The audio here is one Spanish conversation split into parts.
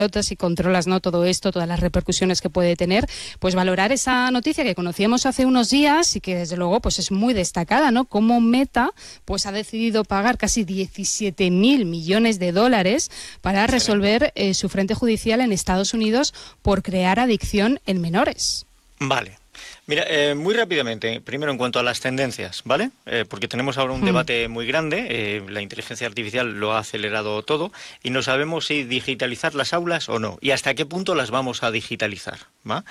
y controlas, ¿no?, todo esto, todas las repercusiones que puede tener, pues valorar esa noticia que conocíamos hace unos días y que desde luego pues es muy destacada, ¿no? Cómo Meta pues ha decidido pagar casi 17.000 millones de dólares para resolver su frente judicial en Estados Unidos por crear adicción en menores. Vale. Mira, muy rápidamente, primero en cuanto a las tendencias, ¿vale? Porque tenemos ahora un debate muy grande, la inteligencia artificial lo ha acelerado todo y no sabemos si digitalizar las aulas o no y hasta qué punto las vamos a digitalizar, ¿va?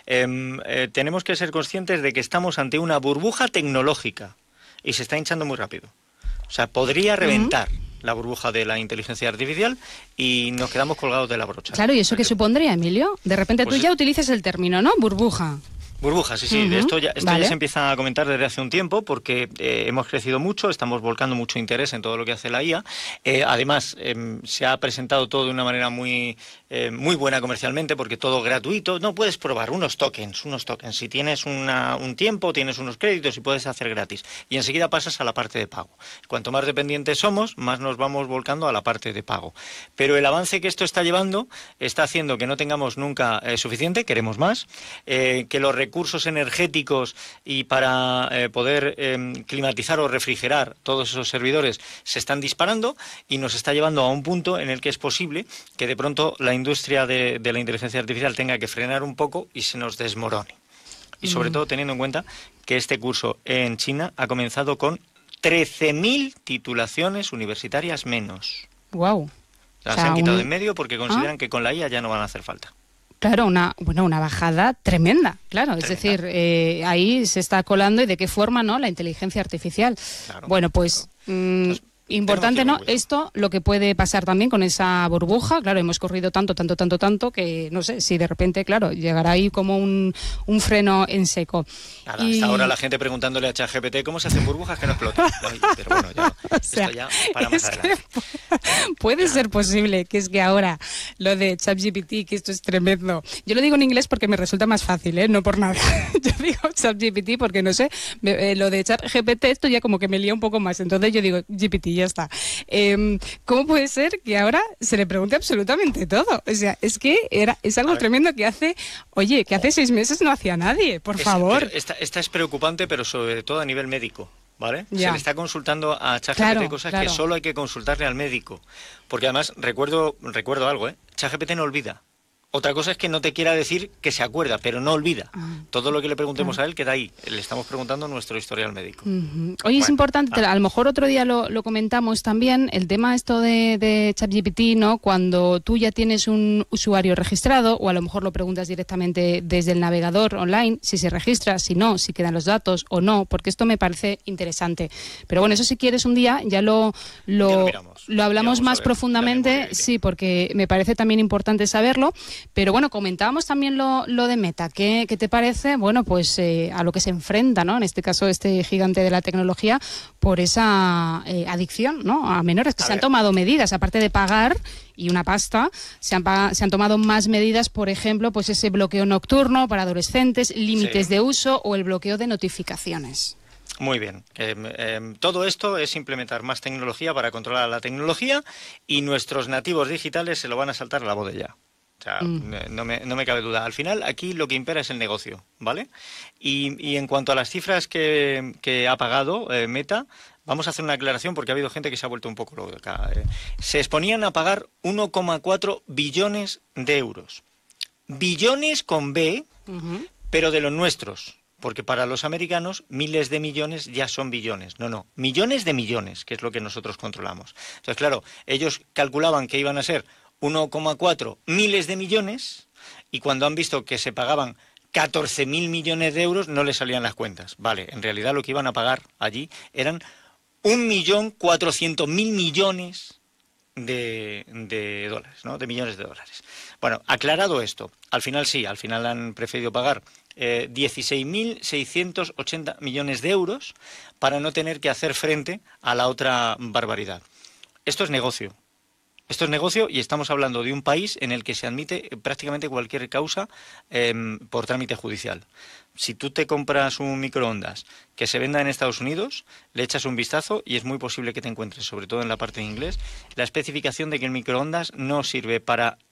Tenemos que ser conscientes de que estamos ante una burbuja tecnológica y se está hinchando muy rápido. O sea, podría reventar la burbuja de la inteligencia artificial y nos quedamos colgados de la brocha. Claro, ¿y eso qué supondría, Emilio? De repente pues tú ya utilizas el término, ¿no? Burbuja. Burbuja, sí, de esto ya se empieza a comentar desde hace un tiempo porque hemos crecido mucho, estamos volcando mucho interés en todo lo que hace la IA. Además, se ha presentado todo de una manera muy buena comercialmente porque todo gratuito. No, puedes probar unos tokens. Si tienes un tiempo, tienes unos créditos y puedes hacer gratis. Y enseguida pasas a la parte de pago. Cuanto más dependientes somos, más nos vamos volcando a la parte de pago. Pero el avance que esto está llevando está haciendo que no tengamos nunca suficiente, queremos más, que los recursos energéticos y para poder climatizar o refrigerar todos esos servidores se están disparando y nos está llevando a un punto en el que es posible que de pronto la industria de la inteligencia artificial tenga que frenar un poco y se nos desmorone. Y sobre todo teniendo en cuenta que este curso en China ha comenzado con 13.000 titulaciones universitarias menos. Wow. Las han quitado de en medio porque consideran que con la IA ya no van a hacer falta. Claro, una bajada tremenda, claro. Es decir, ahí se está colando y de qué forma, ¿no?, la inteligencia artificial. Claro, bueno, pues... Claro. Importante, ¿no? Esto, lo que puede pasar también con esa burbuja, claro, hemos corrido tanto, que no sé si de repente, claro, llegará ahí como un freno en seco. Nada, hasta ahora la gente preguntándole a ChatGPT cómo se hacen burbujas que no explotan. Pero bueno, ya, esto ya para más adelante. Puede ser posible que es que ahora lo de ChatGPT, que esto es tremendo. Yo lo digo en inglés porque me resulta más fácil, no por nada. Yo digo ChatGPT porque no sé, lo de ChatGPT esto ya como que me lía un poco más. Entonces yo digo GPT, ya está. ¿Cómo puede ser que ahora se le pregunte absolutamente todo? O sea, es que es algo tremendo que hace 6 meses no hacía nadie, por favor. Esta es preocupante, pero sobre todo a nivel médico, ¿vale? Ya. Se le está consultando a ChatGPT cosas que solo hay que consultarle al médico. Porque además, recuerdo algo, ChatGPT no olvida. Otra cosa es que no te quiera decir que se acuerda, pero no olvida. Todo lo que le preguntemos a él queda ahí. Le estamos preguntando nuestro historial médico. Oye, es importante, a lo mejor otro día lo comentamos también, el tema esto de ChatGPT, ¿no? Cuando tú ya tienes un usuario registrado, o a lo mejor lo preguntas directamente desde el navegador online, si se registra, si no, si quedan los datos o no, porque esto me parece interesante. Pero bueno, eso si quieres un día ya lo hablamos más profundamente, sí, porque me parece también importante saberlo. Pero bueno, comentábamos también lo de Meta. ¿Qué te parece? Bueno, pues a lo que se enfrenta, ¿no? En este caso, este gigante de la tecnología, por esa adicción, ¿no?, a menores, que se han tomado medidas, aparte de pagar y una pasta, se han tomado más medidas, por ejemplo, pues ese bloqueo nocturno para adolescentes, límites de uso o el bloqueo de notificaciones. Muy bien. Todo esto es implementar más tecnología para controlar la tecnología y nuestros nativos digitales se lo van a saltar a la botella. O sea, no me cabe duda. Al final, aquí lo que impera es el negocio, ¿vale? Y en cuanto a las cifras que ha pagado Meta, vamos a hacer una aclaración porque ha habido gente que se ha vuelto un poco loca. Se exponían a pagar 1,4 billones de euros. Billones con B, pero de los nuestros. Porque para los americanos miles de millones ya son billones. No, millones de millones, que es lo que nosotros controlamos. Entonces, claro, ellos calculaban que iban a ser 1,4 miles de millones y cuando han visto que se pagaban 14.000 millones de euros no les salían las cuentas. Vale, en realidad lo que iban a pagar allí eran 1.400.000 millones de dólares, ¿no? De millones de dólares. Bueno, aclarado esto, al final han preferido pagar 16.680 millones de euros para no tener que hacer frente a la otra barbaridad. Esto es negocio. Esto es negocio y estamos hablando de un país en el que se admite prácticamente cualquier causa por trámite judicial. Si tú te compras un microondas que se venda en Estados Unidos, le echas un vistazo y es muy posible que te encuentres, sobre todo en la parte de inglés, la especificación de que el microondas no sirve para